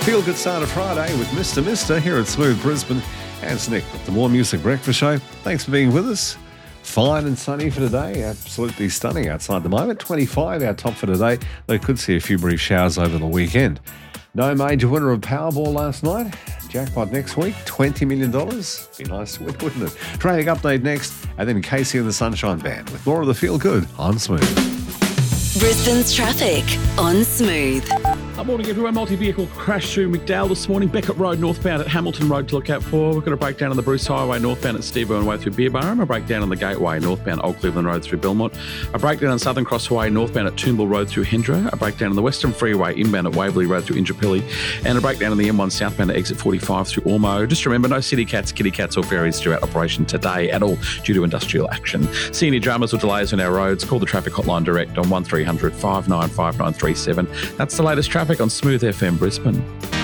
Feel good start of Friday with Mr. Mister here at Smooth Brisbane. And it's Nick with the More Music Breakfast Show. Thanks for being with us. Fine and sunny for today. Absolutely stunning outside at the moment. 25 our top for today. They could see a few brief showers over the weekend. No major winner of Powerball last night. Jackpot next week, $20 million. Be nice to win, wouldn't it? Traffic update next, and then Casey and the Sunshine Band with more of the Feel Good on Smooth. Brisbane's traffic on Smooth. Good morning, everyone. Multi-vehicle crash through McDowell this morning. Beckett Road northbound at Hamilton Road to look out for. We've got a breakdown on the Bruce Highway northbound at Steve Irwin Way through Beerburrum. A breakdown on the Gateway northbound Old Cleveland Road through Belmont. A breakdown on Southern Cross Highway northbound at Toombul Road through Hendra. A breakdown on the Western Freeway inbound at Waverley Road through Indooroopilly. And a breakdown on the M1 southbound at exit 45 through Ormo. Just remember, no city cats, kitty cats or ferries throughout operation today at all due to industrial action. See any dramas or delays on our roads, call the traffic hotline direct on 1300 595 937. That's the latest traffic on Smooth FM Brisbane.